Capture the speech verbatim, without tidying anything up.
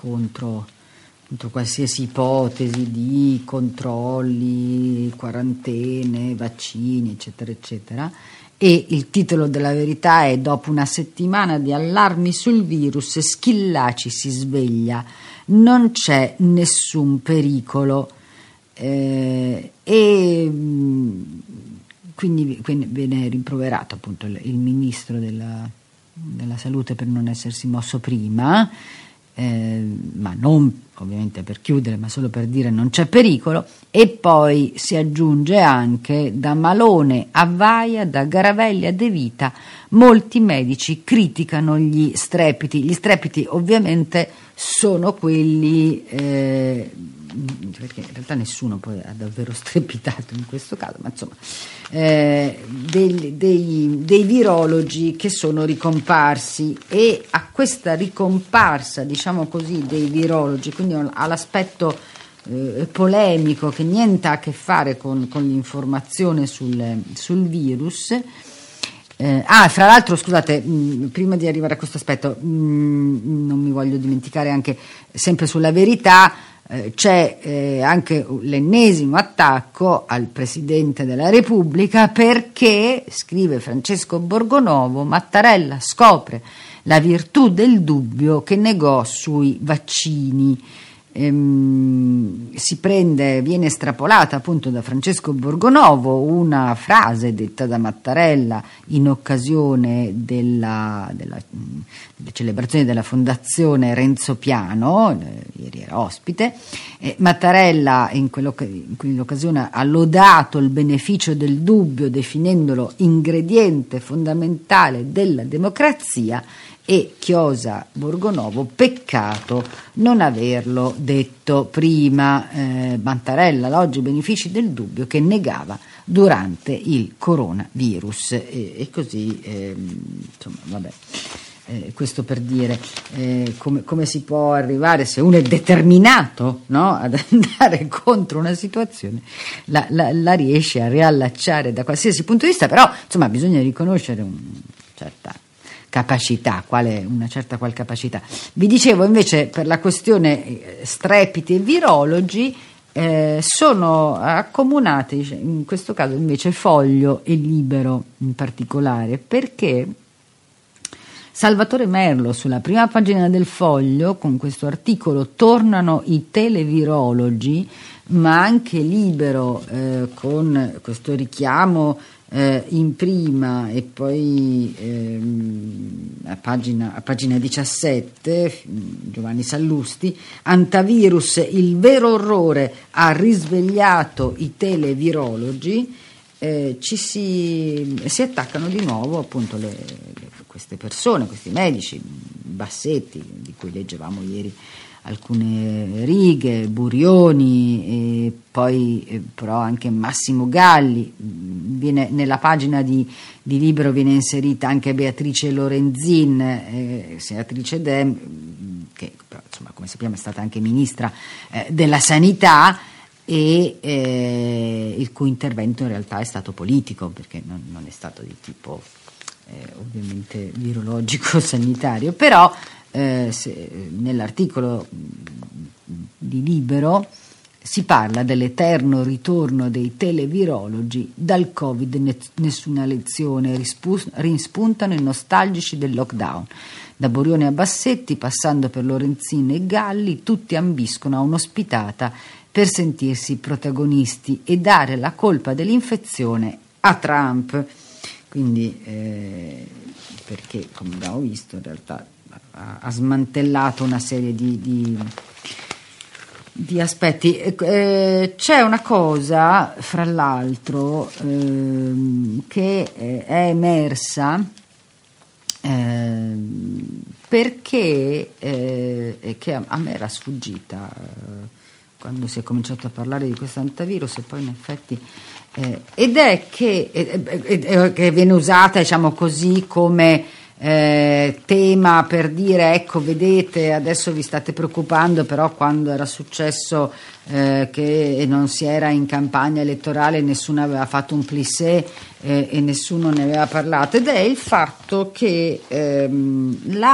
contro, contro qualsiasi ipotesi di controlli, quarantene, vaccini, eccetera, eccetera. E il titolo della Verità è: dopo una settimana di allarmi sul virus, Schillaci si sveglia, non c'è nessun pericolo. Eh, e quindi, quindi viene rimproverato appunto il, il ministro della, della salute per non essersi mosso prima, eh, ma non ovviamente per chiudere, ma solo per dire non c'è pericolo. E poi si aggiunge anche: da Malone a Vaia, da Garavelli a De Vita, molti medici criticano gli strepiti. Gli strepiti ovviamente sono quelli, eh, perché in realtà nessuno poi ha davvero strepitato in questo caso, ma insomma, eh, dei, dei, dei virologi che sono ricomparsi. E a questa ricomparsa, diciamo così, dei virologi, quindi all'aspetto eh, polemico che niente ha a che fare con, con l'informazione sul, sul virus. Eh, ah, fra l'altro, scusate, mh, prima di arrivare a questo aspetto, mh, non mi voglio dimenticare anche, sempre sulla Verità, eh, c'è eh, anche l'ennesimo attacco al Presidente della Repubblica, perché, scrive Francesco Borgonovo, Mattarella scopre la virtù del dubbio che negò sui vaccini. Ehm, si prende, viene estrapolata appunto da Francesco Borgonovo una frase detta da Mattarella in occasione della, della, delle celebrazioni della Fondazione Renzo Piano, eh, ieri era ospite. eh, Mattarella in, in quell'occasione ha lodato il beneficio del dubbio, definendolo ingrediente fondamentale della democrazia. E chiosa Borgonovo: peccato non averlo detto prima. eh, Mattarella l'oggi benefici del dubbio che negava durante il coronavirus, e, e così eh, insomma vabbè, eh, questo per dire eh, come, come si può arrivare, se uno è determinato, no, ad andare contro una situazione, la, la, la riesce a riallacciare da qualsiasi punto di vista. Però insomma bisogna riconoscere una certa capacità, quale una certa qual capacità. Vi dicevo invece, per la questione strepiti e virologi, eh, sono accomunati in questo caso invece Foglio e Libero in particolare, perché Salvatore Merlo sulla prima pagina del Foglio con questo articolo: tornano i televirologi, ma anche Libero eh, con questo richiamo Eh, in prima, e poi ehm, a, pagina, a pagina diciassette Giovanni Sallusti: antivirus, il vero orrore ha risvegliato i televirologi. Eh, ci si, si attaccano di nuovo appunto le, le, queste persone, questi medici, Bassetti, di cui leggevamo ieri alcune righe, Burioni, e poi eh, però anche Massimo Galli. Viene, nella pagina di, di Libero viene inserita anche Beatrice Lorenzin, eh, senatrice Dem, che però, insomma, come sappiamo è stata anche ministra eh, della sanità, e eh, il cui intervento in realtà è stato politico, perché non, non è stato di tipo eh, ovviamente virologico sanitario. Però Eh, se, nell'articolo di Libero si parla dell'eterno ritorno dei televirologi. Dal Covid ne- nessuna lezione, rispu- rispuntano i nostalgici del lockdown. Da Burioni a Bassetti, passando per Lorenzin e Galli, tutti ambiscono a un'ospitata per sentirsi protagonisti e dare la colpa dell'infezione a Trump. Quindi eh, perché, come abbiamo visto, in realtà ha smantellato una serie di, di, di aspetti. Eh, c'è una cosa, fra l'altro, ehm, che è emersa eh, perché eh, che a, a me era sfuggita eh, quando si è cominciato a parlare di questo antivirus, e poi in effetti eh, ed è che, eh, eh, che viene usata, diciamo così, come Eh, tema per dire: ecco, vedete, adesso vi state preoccupando, però quando era successo eh, che non si era in campagna elettorale, nessuno aveva fatto un plissé eh, e nessuno ne aveva parlato. Ed è il fatto che ehm, la